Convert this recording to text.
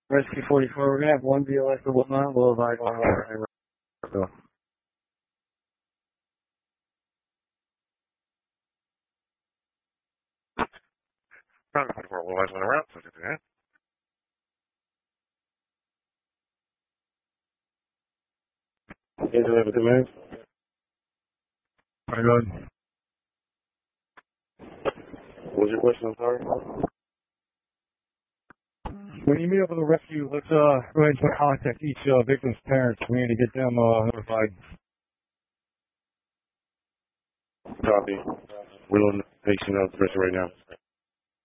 Rescue 44, we're going to have one BLS or whatnot. We'll advise on our Round 44, we'll advise on the route, subject to that. Is it over the move? Very good. What was your question? I'm sorry. When you meet up with a rescue, let's go ahead and contact each victim's parents. We need to get them notified. Copy. We're on the patient of the person right now.